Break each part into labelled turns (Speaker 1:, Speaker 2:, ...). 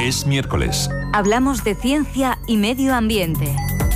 Speaker 1: Es miércoles.
Speaker 2: Hablamos de ciencia y medio ambiente.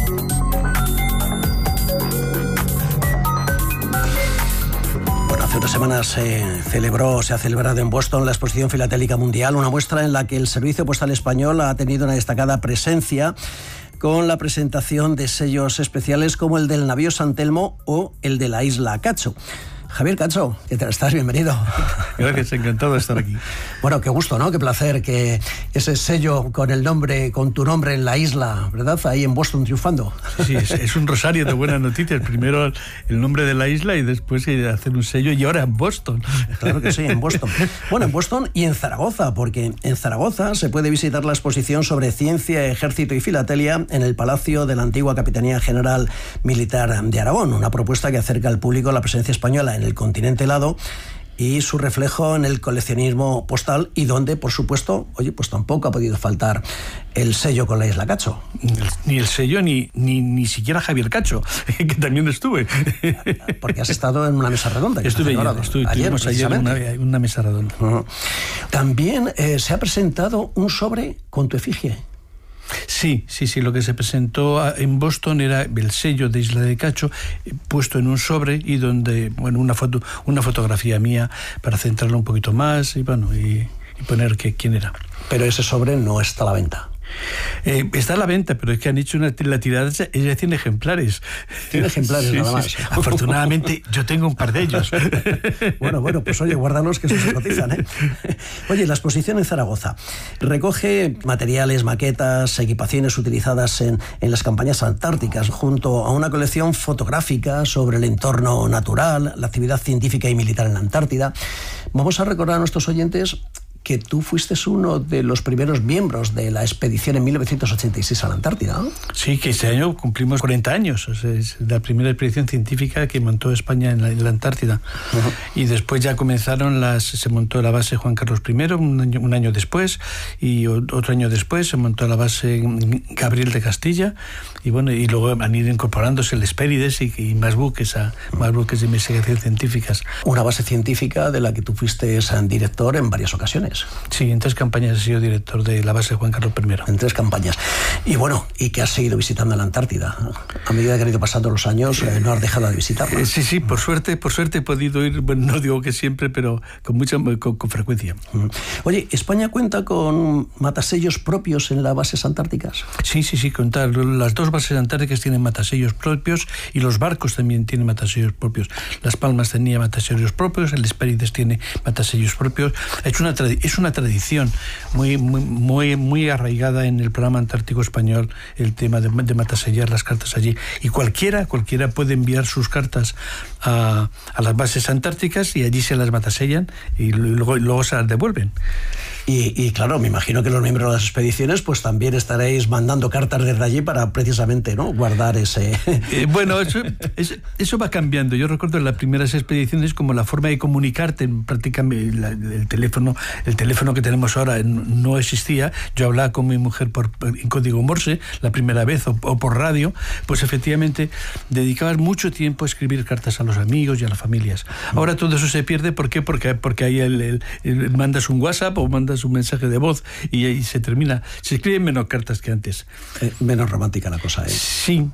Speaker 3: Hace unas semanas se ha celebrado en Boston la Exposición Filatélica Mundial, una muestra en la que el Servicio Postal Español ha tenido una destacada presencia con la presentación de sellos especiales como el del navío San Telmo o el de la isla Cacho. Javier Cacho, ¿qué tal estás? Bienvenido.
Speaker 4: Gracias, encantado de estar aquí.
Speaker 3: Bueno, qué gusto, ¿no? Qué placer que ese sello con el nombre, con tu nombre en la isla, ¿verdad? Ahí en Boston triunfando.
Speaker 4: Sí, es un rosario de buenas noticias. Primero el nombre de la isla y después hacer un sello, y ahora en Boston.
Speaker 3: Claro que sí, en Boston. Bueno, en Boston y en Zaragoza, porque en Zaragoza se puede visitar la exposición sobre ciencia, ejército y filatelia en el Palacio de la antigua Capitanía General Militar de Aragón, una propuesta que acerca al público la presencia española en el continente helado y su reflejo en el coleccionismo postal, y donde, por supuesto, pues tampoco ha podido faltar el sello con la isla Cacho.
Speaker 4: Ni el sello, ni siquiera Javier Cacho, que también estuve.
Speaker 3: Porque has estado en una mesa redonda.
Speaker 4: Estuvimos ayer en una mesa redonda.
Speaker 3: También se ha presentado un sobre con tu efigie.
Speaker 4: Sí, lo que se presentó en Boston era el sello de Isla de Cacho puesto en un sobre, y donde, una fotografía mía para centrarlo un poquito más y poner quién era.
Speaker 3: Pero ese sobre no está a la venta.
Speaker 4: Está a la venta, pero es que han hecho la tirada es de 100 ejemplares.
Speaker 3: 100 ejemplares nada más.
Speaker 4: Sí. Afortunadamente yo tengo un par de ellos.
Speaker 3: Bueno, pues oye, guárdalos, que se cotizan, ¿eh? Oye, la exposición en Zaragoza recoge materiales, maquetas, equipaciones utilizadas en las campañas antárticas, junto a una colección fotográfica sobre el entorno natural, la actividad científica y militar en la Antártida. Vamos a recordar a nuestros oyentes que tú fuiste uno de los primeros miembros de la expedición en 1986 a la Antártida, ¿no?
Speaker 4: Sí, que este año cumplimos 40 años. O sea, es la primera expedición científica que montó España en la Antártida. Uh-huh. Y después ya se montó la base Juan Carlos I, un año después, y otro año después se montó la base Gabriel de Castilla, y luego han ido incorporándose el Hespérides y más buques de investigación científicas.
Speaker 3: Una base científica de la que tú fuiste director en varias ocasiones.
Speaker 4: Sí, en 3 campañas he sido director de la base Juan Carlos I.
Speaker 3: En 3 campañas. Y que has seguido visitando la Antártida. A medida que han ido pasando los años, no has dejado de visitarla.
Speaker 4: Sí, por suerte he podido ir, no digo que siempre, pero con frecuencia.
Speaker 3: Oye, ¿España cuenta con matasellos propios en las bases antárticas?
Speaker 4: Sí, contar. Las 2 bases antárticas tienen matasellos propios, y los barcos también tienen matasellos propios. Las Palmas tenía matasellos propios, el Hespérides tiene matasellos propios. Es una tradición muy arraigada en el programa antártico español, el tema de matasellar las cartas allí. Y cualquiera puede enviar sus cartas a las bases antárticas, y allí se las matasellan y luego se las devuelven.
Speaker 3: Y claro, me imagino que los miembros de las expediciones pues también estaréis mandando cartas desde allí para precisamente, ¿no?, guardar ese...
Speaker 4: Eso va cambiando. Yo recuerdo en las primeras expediciones como la forma de comunicarte, prácticamente el teléfono que tenemos ahora no existía. Yo hablaba con mi mujer en código Morse la primera vez, o por radio. Pues efectivamente dedicabas mucho tiempo a escribir cartas a los amigos y a las familias. Ahora todo eso se pierde. ¿Por qué? Porque ahí mandas un WhatsApp o mandas un mensaje de voz y ahí se termina. Se escriben menos cartas que antes.
Speaker 3: Menos romántica la cosa, ¿eh?
Speaker 4: Sí,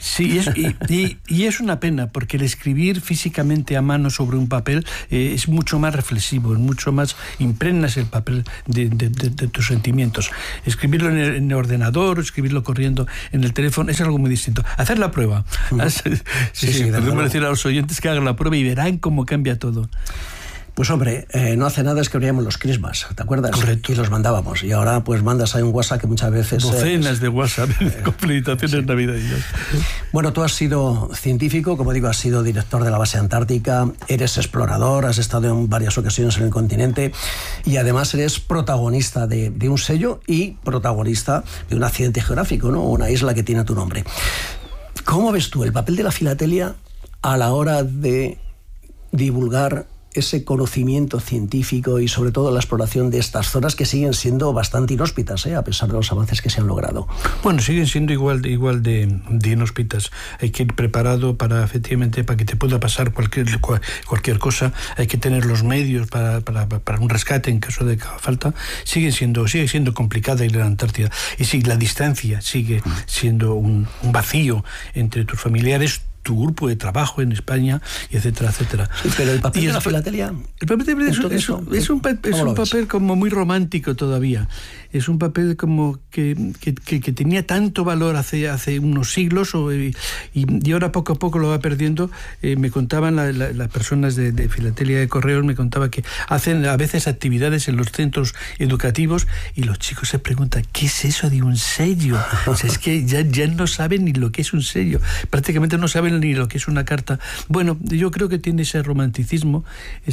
Speaker 4: y es una pena, porque el escribir físicamente a mano sobre un papel es mucho más reflexivo, es mucho más, impregnas el papel de tus sentimientos. Escribirlo en el ordenador, escribirlo corriendo en el teléfono, es algo muy distinto. Hacer la prueba. Sí, podemos decir a los oyentes que hagan la prueba y verán cómo cambia todo.
Speaker 3: Pues hombre, no hace nada escribíamos los crismas, ¿te acuerdas?
Speaker 4: Correcto.
Speaker 3: Y los mandábamos. Y ahora pues mandas ahí un WhatsApp que muchas veces...
Speaker 4: Docenas de WhatsApp con felicitaciones navideñas.
Speaker 3: Bueno, tú has sido científico, como digo, has sido director de la base antártica, eres explorador, has estado en varias ocasiones en el continente, y además eres protagonista de un sello y protagonista de un accidente geográfico, ¿no?, una isla que tiene tu nombre. ¿Cómo ves tú el papel de la filatelia a la hora de divulgar ese conocimiento científico y sobre todo la exploración de estas zonas que siguen siendo bastante inhóspitas, a pesar de los avances que se han logrado?
Speaker 4: Bueno, siguen siendo igual de inhóspitas. Hay que ir preparado para, efectivamente, para que te pueda pasar cualquier cosa. Hay que tener los medios para un rescate en caso de que haga falta. Sigue siendo complicada ir a la Antártida. Y si la distancia sigue siendo un vacío entre tus familiares, tu grupo de trabajo en España, y etcétera, etcétera.
Speaker 3: Sí, pero el papel de la filatelia...
Speaker 4: El papel es un papel como muy romántico todavía. Es un papel como que tenía tanto valor hace unos siglos y ahora poco a poco lo va perdiendo. Me contaban las personas de filatelia de correos, me contaban que hacen a veces actividades en los centros educativos y los chicos se preguntan, ¿qué es eso de un sello? O sea, es que ya no saben ni lo que es un sello. Prácticamente no saben ni lo que es una carta. Bueno, yo creo que tiene ese romanticismo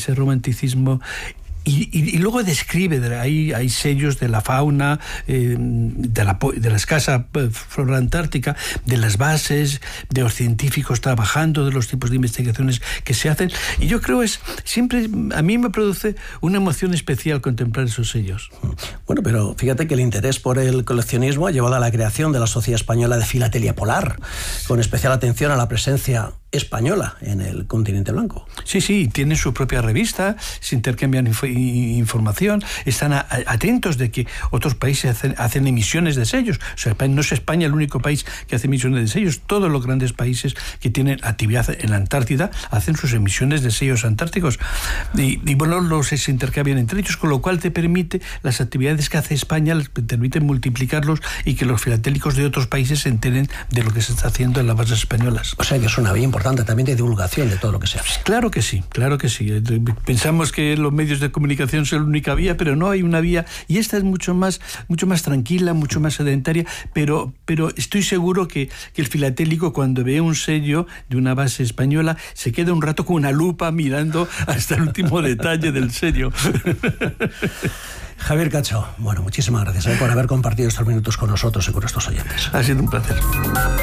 Speaker 4: y luego describe, hay sellos de la fauna, de la escasa flora antártica, de las bases, de los científicos trabajando, de los tipos de investigaciones que se hacen, y yo creo siempre a mí me produce una emoción especial contemplar esos sellos.
Speaker 3: Bueno, pero fíjate que el interés por el coleccionismo ha llevado a la creación de la Sociedad Española de Filatelia Polar, con especial atención a la presencia española en el continente blanco.
Speaker 4: Sí, tienen su propia revista, se intercambian información, están atentos de que otros países hacen emisiones de sellos. O sea, no es España el único país que hace emisiones de sellos. Todos los grandes países que tienen actividad en la Antártida hacen sus emisiones de sellos antárticos. Y bueno, se intercambian entre ellos, con lo cual te permite, las actividades que hace España les permiten multiplicarlos y que los filatélicos de otros países se enteren de lo que se está haciendo en las bases españolas.
Speaker 3: O sea que es una vía importante también de divulgación de todo lo que se hace.
Speaker 4: Claro que sí. Pensamos que los medios de comunicación son la única vía, pero no, hay una vía, y esta es mucho más tranquila, mucho más sedentaria, pero estoy seguro que el filatélico, cuando ve un sello de una base española, se queda un rato con una lupa mirando hasta el último detalle del sello.
Speaker 3: Javier Cacho, bueno, muchísimas gracias por haber compartido estos minutos con nosotros y con nuestros oyentes.
Speaker 4: Ha sido un placer.